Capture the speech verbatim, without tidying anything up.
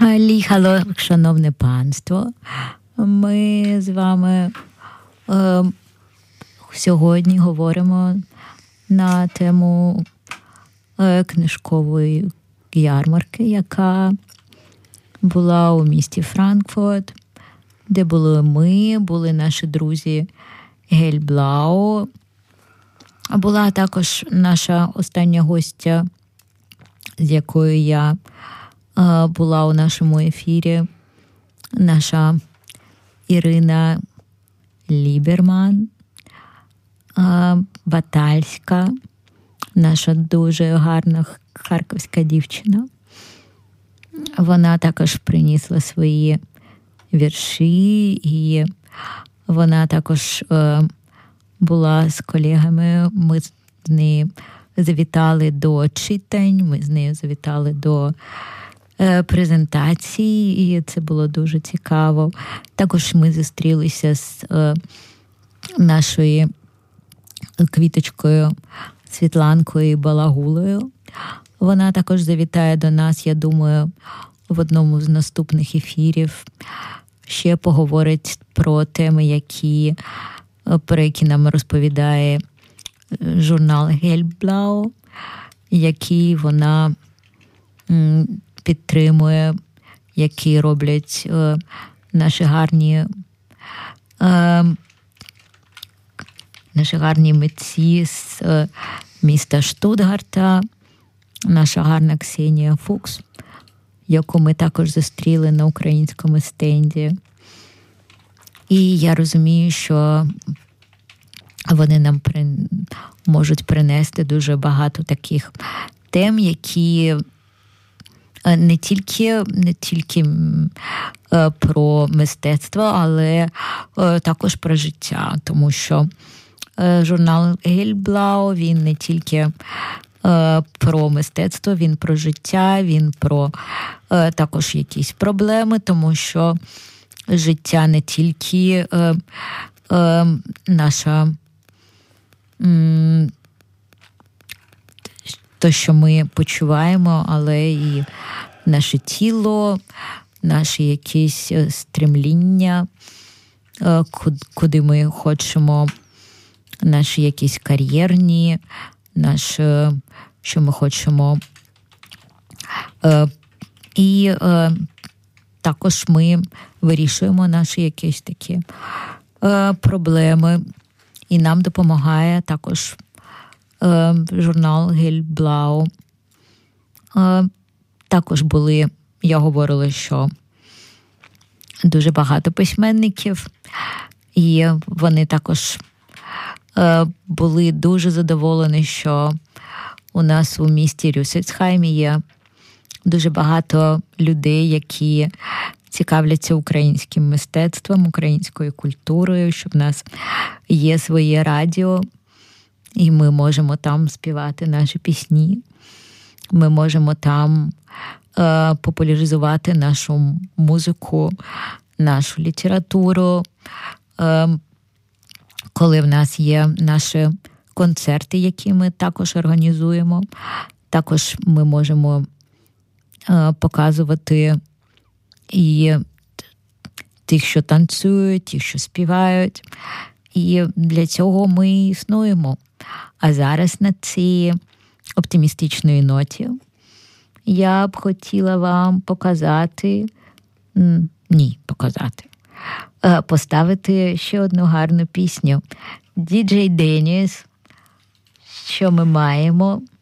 Аліхало, шановне панство, ми з вами е, сьогодні говоримо на тему е, книжкової ярмарки, яка була у місті Франкфурт, де були ми, були наші друзі Гельблау. Була також наша остання гостя, з якою я була у нашому ефірі, наша Ірина Ліберман, Батальська, наша дуже гарна харківська дівчина. Вона також принесла свої вірші, і вона також була з колегами. Ми з нею завітали до читань, ми з нею завітали до презентації, і це було дуже цікаво. Також ми зустрілися з е, нашою Квіточкою Світланкою Балагулою. Вона також завітає до нас, я думаю, в одному з наступних ефірів. Ще поговорить про теми, які, про які нам розповідає журнал Гельблау, який вона м, підтримує, які роблять е, наші гарні е, наші гарні митці з е, міста Штутгарта, наша гарна Ксенія Фукс, яку ми також зустріли на українському стенді. І я розумію, що вони нам при... можуть принести дуже багато таких тем, які не тільки, не тільки е, про мистецтво, але е, також про життя. Тому що е, журнал Гельблау, він не тільки е, про мистецтво, він про життя, він про е, також якісь проблеми, тому що життя не тільки е, е, наша м, то, що ми почуваємо, але і наше тіло, наші якісь стремління, куди ми хочемо, наші якісь кар'єрні, наші, що ми хочемо. І також ми вирішуємо наші якісь такі проблеми. І нам допомагає також журнал Гельблау. Також були, я говорила, що дуже багато письменників, і вони також були дуже задоволені, що у нас у місті Рюссельсхаймі є дуже багато людей, які цікавляться українським мистецтвом, українською культурою, що в нас є своє радіо, і ми можемо там співати наші пісні. Ми можемо там е, популяризувати нашу музику, нашу літературу. Е, коли в нас є наші концерти, які ми також організуємо, також ми можемо е, показувати і тих, що танцюють, тих, що співають. І для цього ми існуємо. А зараз на цій оптимістичної ноті я б хотіла вам показати, ні, показати, поставити ще одну гарну пісню. Ді джей Деніс, що ми маємо.